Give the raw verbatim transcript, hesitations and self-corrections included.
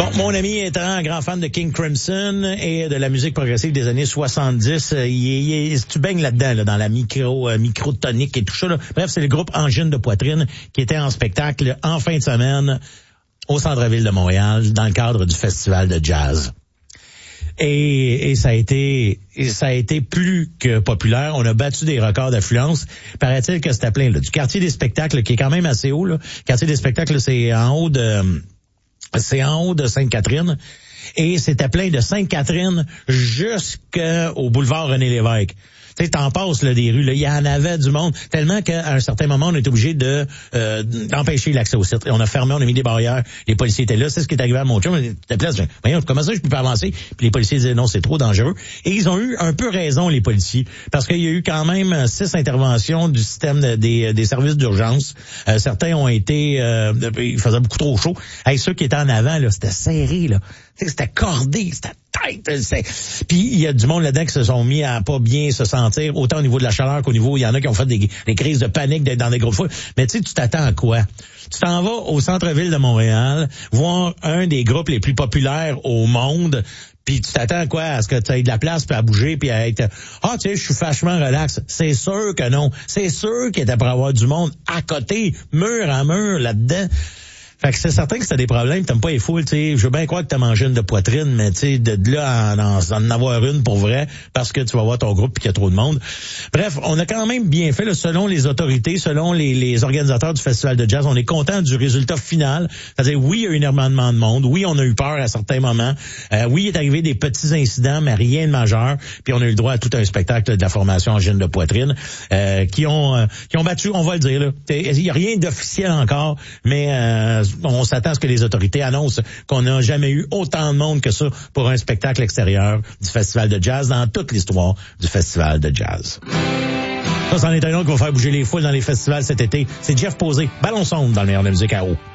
Bon, mon ami étant un grand fan de King Crimson et de la musique progressive des années soixante-dix, il, il, il, tu baignes là-dedans, là, dans la micro, euh, microtonique et tout ça. Là. Bref, c'est le groupe Angine de Poitrine qui était en spectacle en fin de semaine au centre-ville de Montréal dans le cadre du festival de jazz. Et, et ça a été, et ça a été plus que populaire. On a battu des records d'affluence. Paraît-il que c'était plein, là, du quartier des spectacles qui est quand même assez haut, là. Le quartier des spectacles, c'est en haut de, c'est en haut de Sainte-Catherine. Et c'était plein de Sainte-Catherine jusqu'au boulevard René-Lévesque. Tu sais, t'en passes là, des rues, là, il y en avait du monde, tellement qu'à un certain moment, on était obligé de euh, d'empêcher l'accès au site. On a fermé, on a mis des barrières, les policiers étaient là, c'est ce qui est arrivé à mon chum, il était place, voyons, comment ça je peux pas avancer? Puis les policiers disaient non, c'est trop dangereux. Et ils ont eu un peu raison, les policiers, parce qu'il y a eu quand même six interventions du système de, des, des services d'urgence. Euh, certains ont été, euh, il faisait beaucoup trop chaud. Hey, ceux qui étaient en avant, là, c'était serré, là. C'était cordé, c'était tête. Puis il y a du monde là-dedans qui se sont mis à pas bien se sentir, autant au niveau de la chaleur qu'au niveau, il y en a qui ont fait des, des crises de panique d'être dans des groupes foules. Mais tu sais, tu t'attends à quoi? Tu t'en vas au centre-ville de Montréal, voir un des groupes les plus populaires au monde, puis tu t'attends à quoi? À ce que tu aies de la place, puis à bouger, puis à être... Ah, tu sais, je suis vachement relax. C'est sûr que non. C'est sûr qu'il était pour avoir du monde à côté, mur à mur, là-dedans. Fait que c'est certain que c'est des problèmes, t'aimes pas les foules, tu sais. Je veux bien croire que t'as mangé une de poitrine, mais tu sais, de, de là à en, en avoir une pour vrai, parce que tu vas voir ton groupe et qu'il y a trop de monde. Bref, on a quand même bien fait, là, selon les autorités, selon les, les organisateurs du festival de jazz. On est content du résultat final. C'est-à-dire, oui, il y a eu énormément de monde. Oui, on a eu peur à certains moments. Euh, oui, il est arrivé des petits incidents, mais rien de majeur. Puis on a eu le droit à tout un spectacle de la formation Angine de Poitrine, euh, qui ont euh, qui ont battu, on va le dire, là. Il y a rien d'officiel encore, mais euh, on s'attend à ce que les autorités annoncent qu'on n'a jamais eu autant de monde que ça pour un spectacle extérieur du festival de jazz dans toute l'histoire du festival de jazz. Ça, c'en est un autre qui va faire bouger les foules dans les festivals cet été. C'est Jeff Posey, Ballon sonde dans le meilleur de la musique à eau.